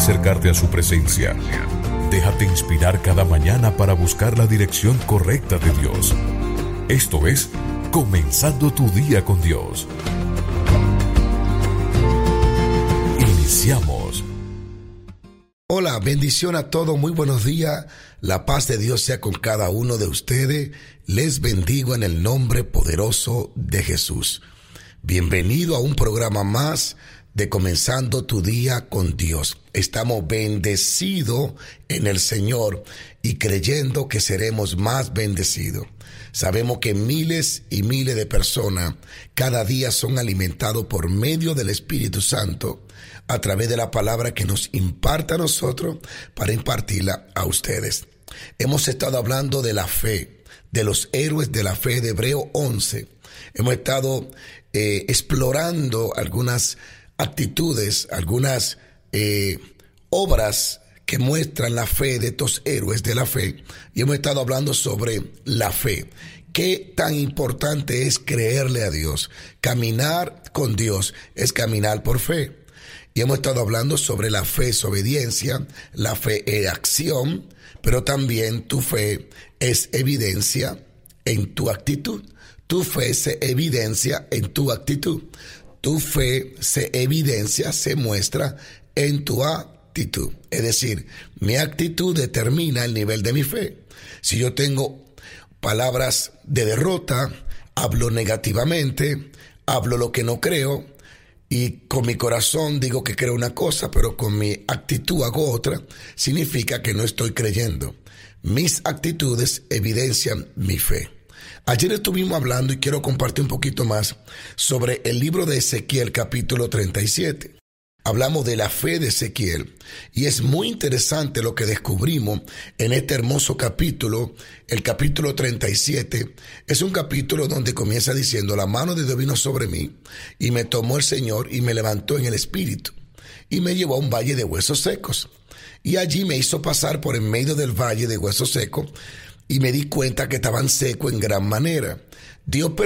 acercarte a su presencia. Déjate inspirar cada mañana para buscar la dirección correcta de Dios. Esto es Comenzando tu día con Dios. Iniciamos. Hola, bendición a todos, muy buenos días. La paz de Dios sea con cada uno de ustedes. Les bendigo en el nombre poderoso de Jesús. Bienvenido a un programa más de Comenzando tu día con Dios. Estamos bendecidos en el Señor y creyendo que seremos más bendecidos. Sabemos que miles y miles de personas cada día son alimentados por medio del Espíritu Santo a través de la palabra que nos imparte a nosotros para impartirla a ustedes. Hemos estado hablando de la fe, de los héroes de la fe de Hebreo 11. Hemos estado explorando algunas actitudes, algunas obras que muestran la fe de estos héroes de la fe, y hemos estado hablando sobre la fe. Qué tan importante es creerle a Dios. Caminar con Dios es caminar por fe. Y hemos estado hablando sobre la fe es obediencia, la fe es acción, pero también tu fe es evidencia en tu actitud. Tu fe se evidencia en tu actitud. Tu fe se evidencia, se muestra en tu actitud. Es decir, mi actitud determina el nivel de mi fe. Si yo tengo palabras de derrota, hablo negativamente, hablo lo que no creo, y con mi corazón digo que creo una cosa, pero con mi actitud hago otra, significa que no estoy creyendo. Mis actitudes evidencian mi fe. Ayer estuvimos hablando y quiero compartir un poquito más sobre el libro de Ezequiel, capítulo 37. Hablamos de la fe de Ezequiel y es muy interesante lo que descubrimos en este hermoso capítulo. El capítulo 37 es un capítulo donde comienza diciendo: la mano de Dios vino sobre mí y me tomó el Señor y me levantó en el espíritu y me llevó a un valle de huesos secos. Y allí me hizo pasar por en medio del valle de huesos secos y me di cuenta que estaban secos en gran manera. Dios